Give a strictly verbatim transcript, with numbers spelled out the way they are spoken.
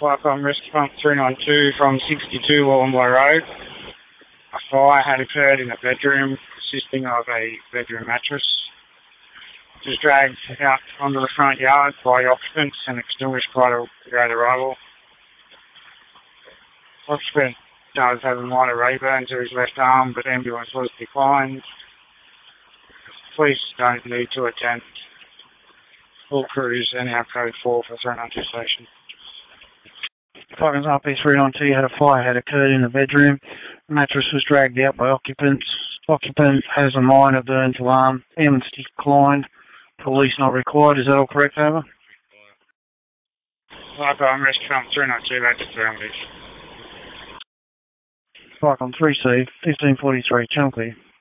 Welcome, Rescue Pump three nine two from sixty-two Wallumbilla Road. A fire had occurred in a bedroom consisting of a bedroom mattress. It was dragged out onto the front yard by occupants and extinguished by the great arrival. Occupant does have a minor ray burn to his left arm, but ambulance was declined. Police don't need to attend. All crews are now code four for three nine two station. Falcons R P three nine two had a fire had occurred in the bedroom. The mattress was dragged out by occupants. Occupant has a minor burn to arm. Ambulance declined. Police not required. Is that all correct, over? Welcome, Rescue Pump three nine two back to Brown Beach. Welcome, three C, fifteen forty-three, Chunky.